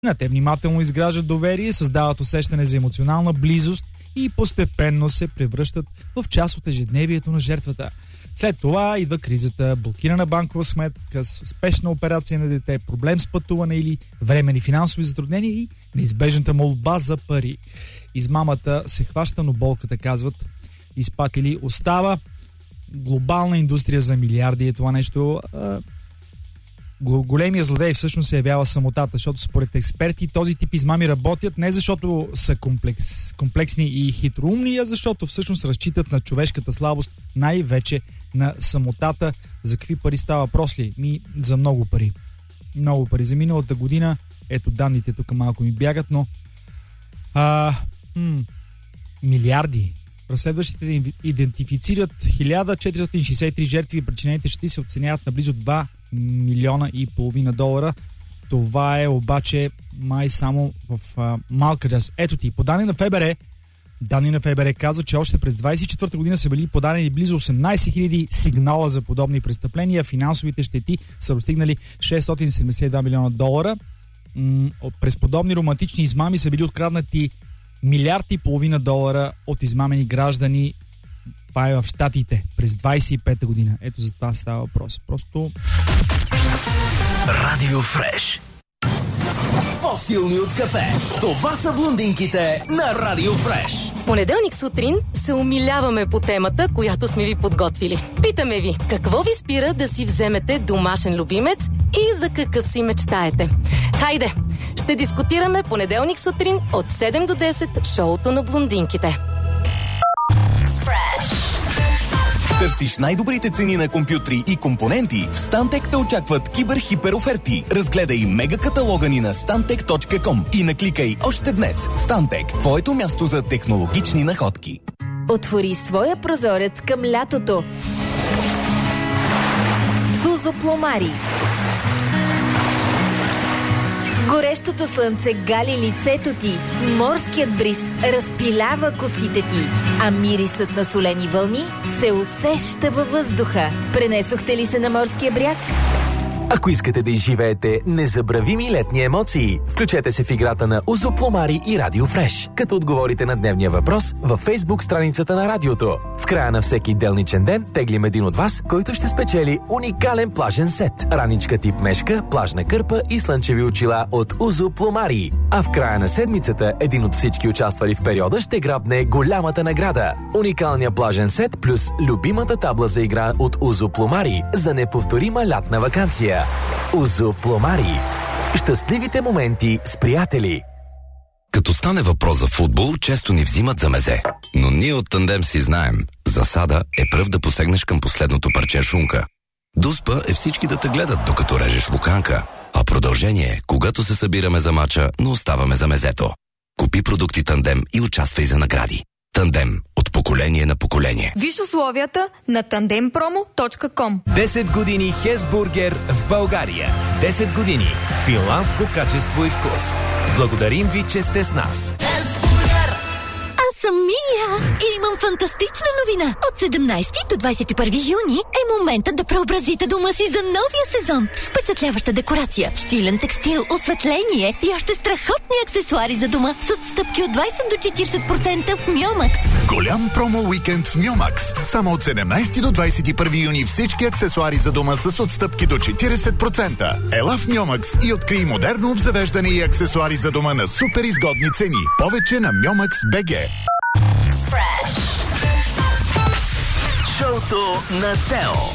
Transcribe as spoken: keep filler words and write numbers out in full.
Те внимателно изграждат доверие, създават усещане за емоционална близост и постепенно се превръщат в част от ежедневието на жертвата. След това идва кризата, блокирана банкова сметка, спешна операция на дете, проблем с пътуване или временни финансови затруднения и неизбежната молба за пари. Измамата се хваща, но болката, казват изпатили, остава. Глобална индустрия за милиарди е това нещо. Големия злодей всъщност се явява самотата, защото според експерти този тип измами работят не защото са комплекс, комплексни и хитроумни, а защото всъщност разчитат на човешката слабост, най-вече на самотата. За какви пари става въпрос ли? Ми, за много пари. Много пари. За миналата година, ето данните тук малко ми бягат, но а, м- милиарди. Разследващите идентифицират хиляда четиристотин шейсет и три жертви и причинените щети се оценяват на близо два милиона и половина долара. Това е обаче май само в а, малка част. Ето ти, по данни на ФБР, данни на ФБР казва, че още през двадесет и четвърта година са били подадени близо осемнадесет хиляди сигнала за подобни престъпления. Финансовите щети са достигнали шестстотин седемдесет и два милиона долара. М- през подобни романтични измами са били откраднати милиард и половина долара от измамени граждани. Това е в Щатите през двадесет и пета година. Ето за това става въпрос. Просто... Радио Фреш. По-силни от кафе. Това са блондинките на Радио Фреш. Понеделник сутрин се умиляваме по темата, която сме ви подготвили. Питаме ви, какво ви спира да си вземете домашен любимец и за какъв си мечтаете? Хайде, ще дискутираме понеделник сутрин от седем до десет в шоуто на блондинките. Търсиш най-добрите цени на компютри и компоненти? В Stantec те очакват кибер-хипер оферти. Разгледай мега каталога ни на стантек точка ком и накликай още днес. Stantec, твоето място за технологични находки. Отвори своя прозорец към лятото. Сузо Пломари. Горещото слънце гали лицето ти, морският бриз разпилява косите ти, а мирисът на солени вълни се усеща във въздуха. Пренесохте ли се на морския бряг? Ако искате да изживеете незабравими летни емоции, включете се в играта на Узо Пломари и Радио Фреш, като отговорите на дневния въпрос във Фейсбук страницата на радиото. В края на всеки делничен ден теглим един от вас, който ще спечели уникален плажен сет, раничка тип мешка, плажна кърпа и слънчеви очила от Узо Пломари. А в края на седмицата един от всички участвали в периода ще грабне голямата награда – уникалния плажен сет плюс любимата табла за игра от Узо Пломари за неповторима лятна ваканция. Узо Пломари. Щастливите моменти с приятели. Като стане въпрос за футбол, често ни взимат за мезе. Но ние от Тандем си знаем, засада е пръв да посегнеш към последното парче шунка. Дуспа е всички да те гледат, докато режеш луканка. А продължение е, когато се събираме за мача, но оставаме за мезето. Купи продукти Тандем и участвай за награди. Тандем. От поколение на поколение. Виж условията на тандем промо точка ком. десет години Хесбургер в България. десет години финландско качество и вкус. Благодарим ви, че сте с нас. Аз съм Мия и имам фантастична новина. От седемнадесети до двадесет и първи юни е моментът да преобразите дома си за новия сезон. С впечатляваща декорация, стилен текстил, осветление и още страхотни аксесуари за дома с отстъпки от двадесет до четиридесет процента в Мьомакс. Голям промо уикенд в Мьомакс. Само от седемнадесети до двадесет и първи юни всички аксесуари за дома с отстъпки до четиридесет процента. Ела в Мьомакс и открий модерно обзавеждане и аксесуари за дома на супер изгодни цени. Повече на Мьомакс точка би джи. Шоуто на Тео.